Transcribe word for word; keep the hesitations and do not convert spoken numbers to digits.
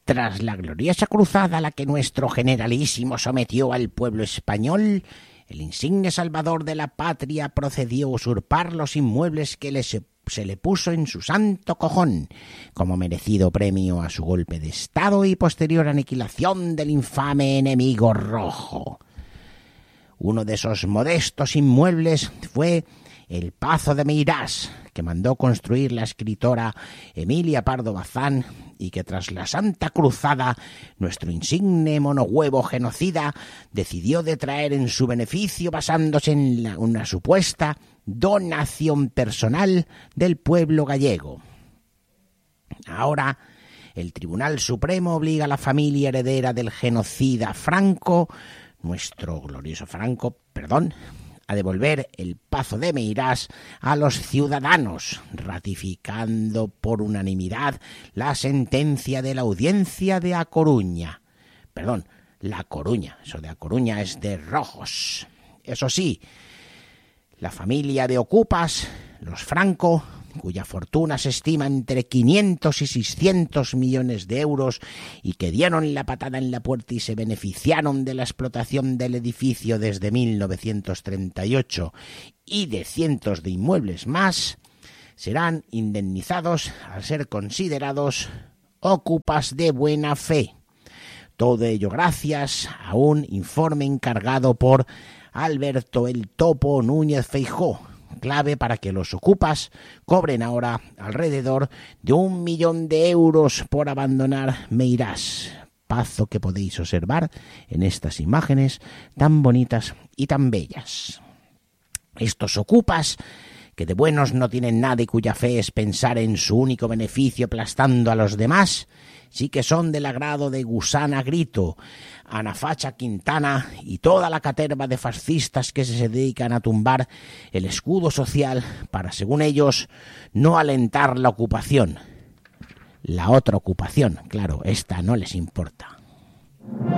Tras la gloriosa cruzada a la que nuestro generalísimo sometió al pueblo español, el insigne salvador de la patria procedió a usurpar los inmuebles que le se, se le puso en su santo cojón, como merecido premio a su golpe de estado y posterior aniquilación del infame enemigo rojo. Uno de esos modestos inmuebles fue el Pazo de Meirás, que mandó construir la escritora Emilia Pardo Bazán y que tras la Santa Cruzada nuestro insigne monohuevo genocida decidió de traer en su beneficio basándose en la, una supuesta donación personal del pueblo gallego. Ahora el Tribunal Supremo obliga a la familia heredera del genocida Franco, nuestro glorioso Franco, perdón, a devolver el Pazo de Meirás a los ciudadanos, ratificando por unanimidad la sentencia de la Audiencia de A Coruña. Perdón, La Coruña, eso de A Coruña es de rojos. Eso sí, la familia de ocupas, los Franco, cuya fortuna se estima entre quinientos y seiscientos millones de euros y que dieron la patada en la puerta y se beneficiaron de la explotación del edificio desde mil novecientos treinta y ocho y de cientos de inmuebles más, serán indemnizados al ser considerados ocupas de buena fe. Todo ello gracias a un informe encargado por Alberto el Topo Núñez Feijóo, clave para que los ocupas cobren ahora alrededor de un millón de euros por abandonar Meirás, pazo que podéis observar en estas imágenes tan bonitas y tan bellas. Estos ocupas, que de buenos no tienen nada y cuya fe es pensar en su único beneficio aplastando a los demás, sí que son del agrado de Gusana Grito, Ana Facha Quintana y toda la caterva de fascistas que se dedican a tumbar el escudo social para, según ellos, no alentar la ocupación. La otra ocupación, claro, esta no les importa.